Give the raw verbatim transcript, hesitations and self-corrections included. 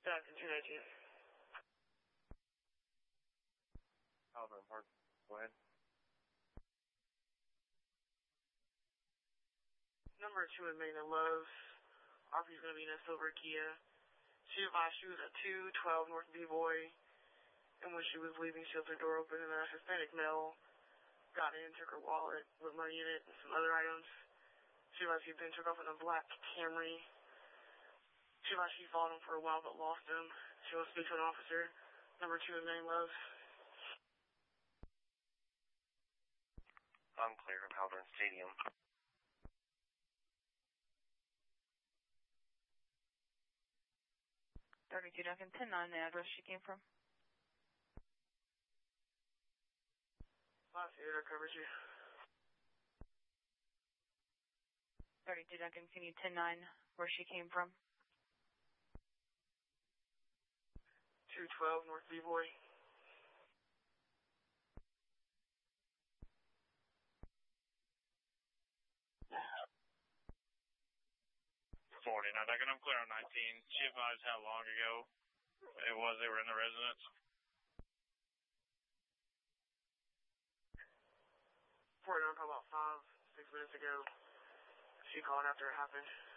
Duncan two nineteen. Alvin Park, go ahead. Number two in Main and Loves. Aubrey's going to be in a silver Kia. She advised she was at two twelve North B-Boy, and when she was leaving, she left her door open, and a Hispanic male got in, took her wallet with money in it and some other items. She advised he'd been took off in a black Camry. She advised she followed him for a while but lost him. She will speak to an officer. Number two in Main Loves. Unclear of Haldern Stadium. thirty-two Duncan, ten nine, the address she came from. Last year, I covered you. thirty-two Duncan, can you ten nine where she came from? two twelve North B-Boy. forty-nine Duncan, I'm clear on nineteen. She advised how long ago it was they were in the residence. forty-nine, probably about five, six minutes ago. She called after it happened.